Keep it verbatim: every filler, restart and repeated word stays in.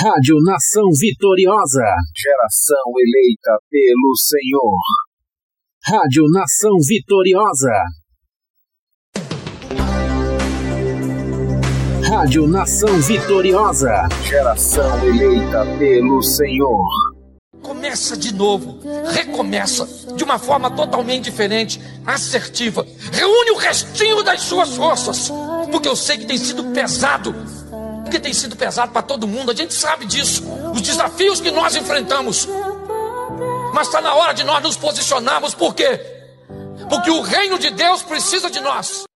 Rádio Nação Vitoriosa. Geração eleita pelo Senhor. Rádio Nação Vitoriosa. Rádio Nação Vitoriosa. Geração eleita pelo Senhor. Começa de novo, recomeça de uma forma totalmente diferente, assertiva. Reúne o restinho das suas forças, porque eu sei que tem sido pesado, porque tem sido pesado para todo mundo, a gente sabe disso, os desafios que nós enfrentamos. Mas está na hora de nós nos posicionarmos, por quê? Porque o reino de Deus precisa de nós.